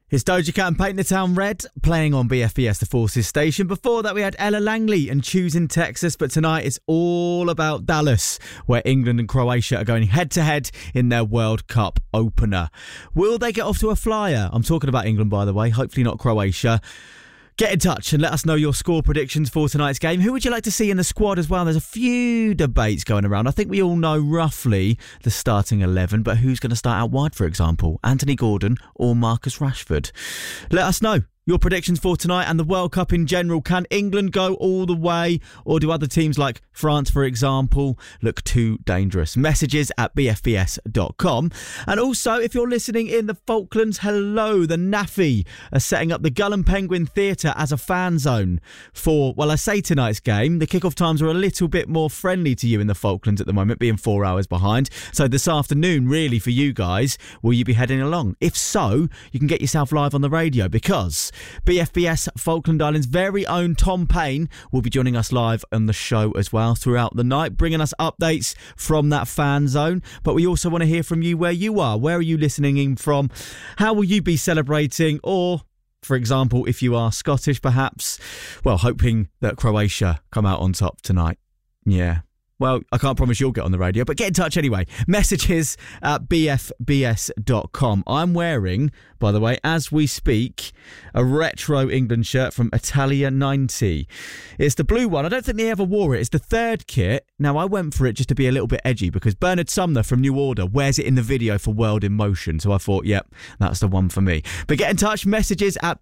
It's Doja Cat and Paint the Town Red playing on BFBS, the Forces station. Before that, we had Ella Langley and Choosing Texas. But tonight, it's all about Dallas, where England and Croatia are going head-to-head in their World Cup opener. Will they get off to a flyer? I'm talking about England, by the way. Hopefully not Croatia. Get in touch and let us know your score predictions for tonight's game. Who would you like to see in the squad as well? There's a few debates going around. I think we all know roughly the starting 11, but who's going to start out wide, for example? Anthony Gordon or Marcus Rashford? Let us know your predictions for tonight and the World Cup in general. Can England go all the way, or do other teams like France, for example, look too dangerous? Messages at bfbs.com. And also, if you're listening in the Falklands, hello, the NAFI are setting up the Gull and Penguin Theatre as a fan zone for, well, I say tonight's game. The kickoff times are a little bit more friendly to you in the Falklands at the moment, being 4 hours behind. So this afternoon, really, for you guys, will you be heading along? If so, you can get yourself live on the radio, because BFBS Falkland Islands' very own Tom Payne will be joining us live on the show as well throughout the night, bringing us updates from that fan zone. But we also want to hear from you where you are. Where are you listening in from? How will you be celebrating? Or, for example, if you are Scottish, perhaps, well, hoping that Croatia come out on top tonight. Yeah. Well, I can't promise you'll get on the radio, but get in touch anyway. Messages at bfbs.com. I'm wearing, by the way, as we speak, a retro England shirt from Italia 90. It's the blue one. I don't think they ever wore it. It's the third kit. Now, I went for it just to be a little bit edgy because Bernard Sumner from New Order wears it in the video for World in Motion. So I thought, yep, that's the one for me. But get in touch. Messages at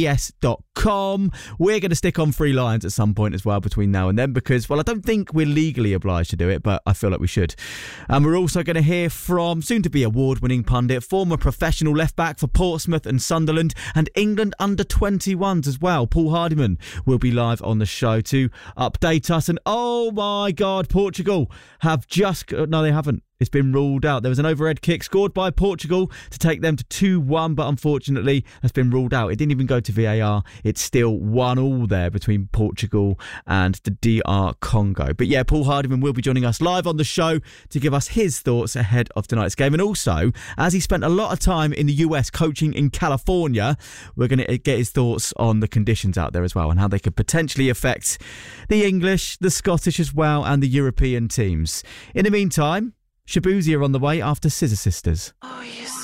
bfbs.com. We're going to stick on free lines at some point as well between now and then because, well, I don't think we're legally obliged to do it, but I feel like we should. And we're also going to hear from soon-to-be award-winning pundit, former professional left-back for Portsmouth and Sunderland, and England under-21s as well. Paul Hardiman will be live on the show to update us. And oh my God, Portugal have just... No, they haven't. It's been ruled out. There was an overhead kick scored by Portugal to take them to 2-1, but unfortunately that's been ruled out. It didn't even go to VAR. It's still 1-1 there between Portugal and the DR Congo. But yeah, Paul Hardiman will be joining us live on the show to give us his thoughts ahead of tonight's game. And also, as he spent a lot of time in the US coaching in California, we're going to get his thoughts on the conditions out there as well and how they could potentially affect the English, the Scottish as well, and the European teams. In the meantime, Shaboozey are on the way after Scissor Sisters. Oh, yes.